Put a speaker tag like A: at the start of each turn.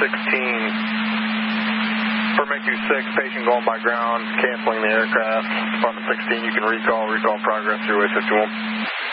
A: 16. For Make 26, patient going by ground, canceling the aircraft. On the 16, you can recall progress through way 51.